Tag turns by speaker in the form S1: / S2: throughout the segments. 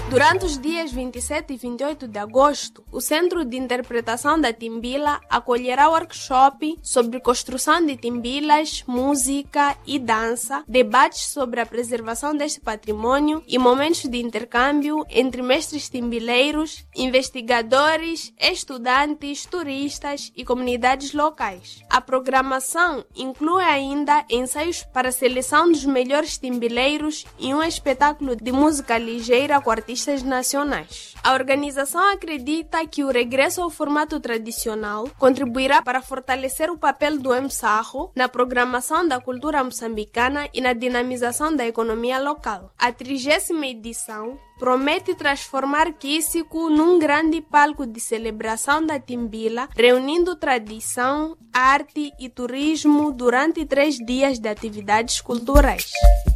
S1: Durante os dias 27 e 28 de agosto, o Centro de Interpretação da Timbila acolherá workshop sobre construção de timbilas, música e dança, debates sobre a preservação deste patrimônio e momentos de intercâmbio entre mestres timbileiros, investigadores, estudantes, turistas e comunidades locais. A programação inclui ainda ensaios para a seleção dos melhores timbileiros e um espetáculo de música ligeira com artistas nacionais. A organização acredita que o regresso ao formato tradicional contribuirá para fortalecer o papel do Msarro na programação da cultura moçambicana e na dinamização da economia local. A 30ª edição promete transformar Quíssico num grande palco de celebração da Timbila, reunindo tradição, arte e turismo durante 3 dias de atividades culturais.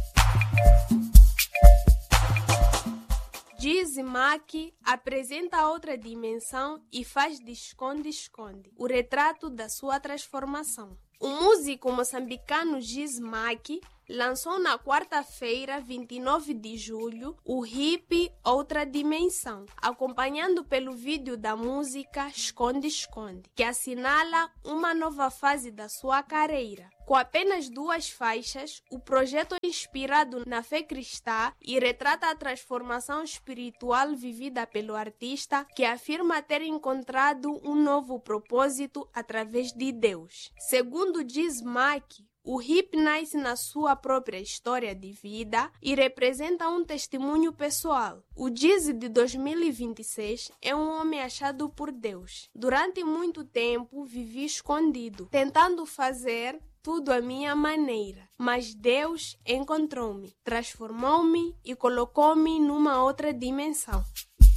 S1: Gizmaki apresenta outra dimensão e faz de esconde-esconde o retrato da sua transformação. O músico moçambicano Gizmaki lançou na quarta-feira, 29 de julho, o hip Outra Dimensão, acompanhando pelo vídeo da música Esconde Esconde, que assinala uma nova fase da sua carreira. Com apenas 2 faixas, o projeto é inspirado na fé cristã e retrata a transformação espiritual vivida pelo artista, que afirma ter encontrado um novo propósito através de Deus. Segundo Gizmaki, o hip nasce na sua própria história de vida e representa um testemunho pessoal. O Giz de 2026 é um homem achado por Deus. Durante muito tempo vivi escondido, tentando fazer tudo à minha maneira, mas Deus encontrou-me, transformou-me e colocou-me numa outra dimensão.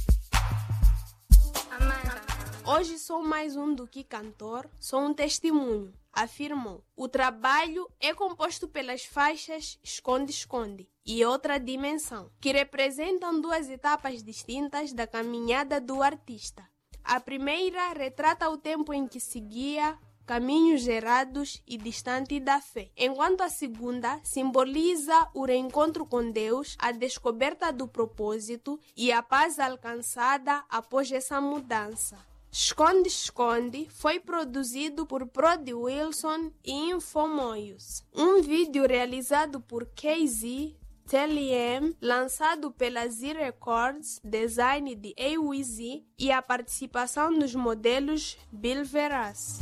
S1: Hoje sou mais um do que cantor, sou um testemunho, afirmou. O trabalho é composto pelas faixas Esconde-Esconde e Outra Dimensão, que representam 2 etapas distintas da caminhada do artista. A primeira retrata o tempo em que seguia caminhos errados e distante da fé, enquanto a segunda simboliza o reencontro com Deus, a descoberta do propósito e a paz alcançada após essa mudança. Esconde Esconde foi produzido por Prodi Wilson e Infomoios. Um vídeo realizado por KZ TLM, lançado pela Z Records, design de AWZ e a participação dos modelos Bill Veras.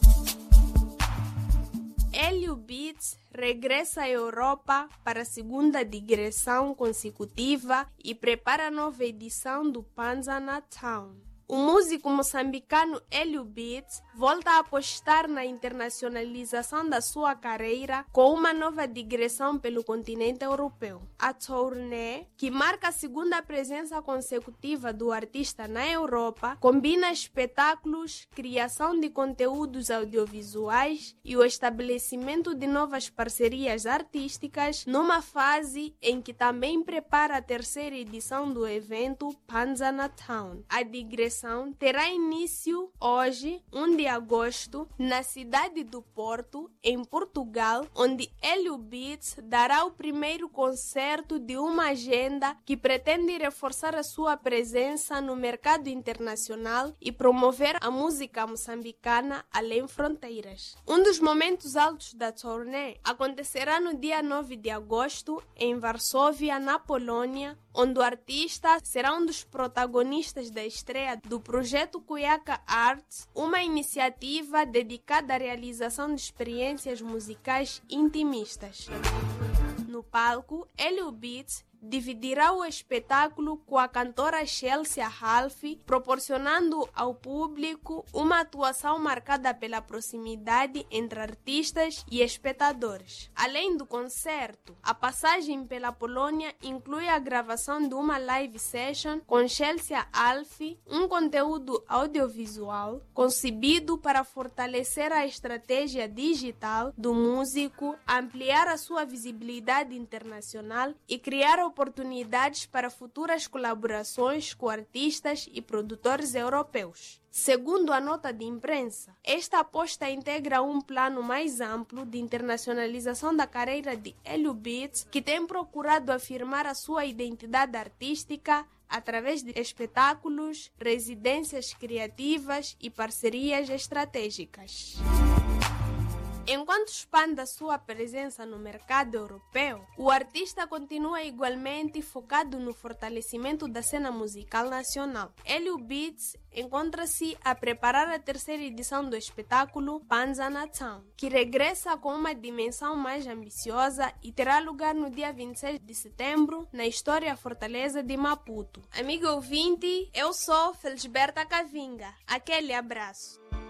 S1: Hélio Beats regressa à Europa para a 2ª digressão consecutiva e prepara a nova edição do Panzana Town. O músico moçambicano Hélio Beats volta a apostar na internacionalização da sua carreira com uma nova digressão pelo continente europeu. A turnê, que marca a 2ª presença consecutiva do artista na Europa, combina espetáculos, criação de conteúdos audiovisuais e o estabelecimento de novas parcerias artísticas numa fase em que também prepara a 3ª edição do evento Panzana Town. A digressão terá início hoje, 1 de agosto, na cidade do Porto, em Portugal, onde Hélio Beats dará o primeiro concerto de uma agenda que pretende reforçar a sua presença no mercado internacional e promover a música moçambicana além fronteiras. Um dos momentos altos da turnê acontecerá no dia 9 de agosto, em Varsóvia, na Polônia, onde o artista será um dos protagonistas da estreia do projeto Cuyaca Arts, uma iniciativa dedicada à realização de experiências musicais intimistas. No palco, Hélio Beats dividirá o espetáculo com a cantora Chelsea Halfe, proporcionando ao público uma atuação marcada pela proximidade entre artistas e espectadores. Além do concerto, a passagem pela Polônia inclui a gravação de uma live session com Chelsea Halfe, um conteúdo audiovisual concebido para fortalecer a estratégia digital do músico, ampliar a sua visibilidade internacional e criar oportunidades para futuras colaborações com artistas e produtores europeus. Segundo a nota de imprensa, esta aposta integra um plano mais amplo de internacionalização da carreira de Helio Beats, que tem procurado afirmar a sua identidade artística através de espetáculos, residências criativas e parcerias estratégicas. Enquanto expande a sua presença no mercado europeu, o artista continua igualmente focado no fortalecimento da cena musical nacional. Helio Beats encontra-se a preparar a terceira edição do espetáculo Panzana Town, que regressa com uma dimensão mais ambiciosa e terá lugar no dia 26 de setembro, na história Fortaleza de Maputo. Amigo ouvinte, eu sou Felisberta Cavinga. Aquele abraço.